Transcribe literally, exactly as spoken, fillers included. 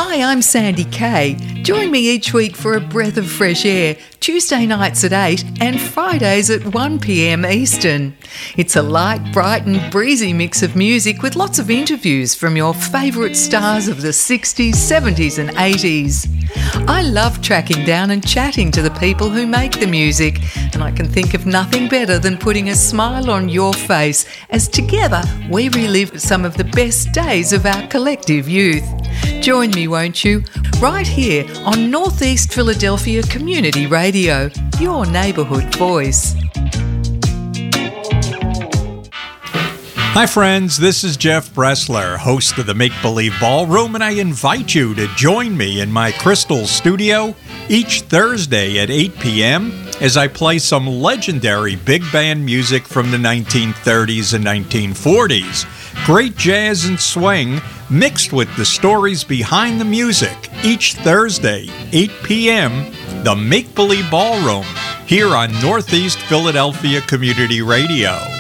Hi, I'm Sandy Kay. Join me each week for a breath of fresh air, Tuesday nights at eight and Fridays at one p m Eastern. It's a light, bright and breezy mix of music with lots of interviews from your favourite stars of the sixties, seventies and eighties. I love tracking down and chatting to the people who make the music, and I can think of nothing better than putting a smile on your face as together we relive some of the best days of our collective youth. Join me, won't you? Right here on Northeast Philadelphia Community Radio, your neighbourhood voice. Hi friends, this is Jeff Bressler, host of the Make Believe Ballroom, and I invite you to join me in my Crystal studio each Thursday at eight p m as I play some legendary big band music from the nineteen thirties and nineteen forties. Great jazz and swing mixed with the stories behind the music. Each Thursday, eight p m, the Make Believe Ballroom, here on Northeast Philadelphia Community Radio.